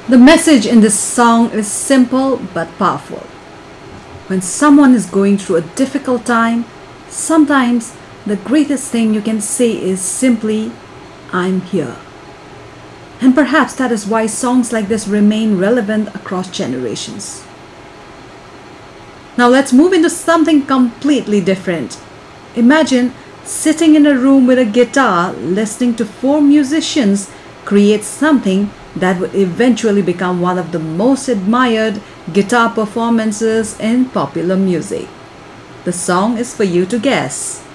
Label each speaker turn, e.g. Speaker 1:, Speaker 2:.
Speaker 1: The message in this song is simple but powerful. When someone is going through a difficult time, sometimes the greatest thing you can say is simply, I'm here. And perhaps that is why songs like this remain relevant across generations. Now let's move into something completely different. Imagine sitting in a room with a guitar, listening to four musicians create something that would eventually become one of the most admired guitar performances in popular music. The song is for you to guess.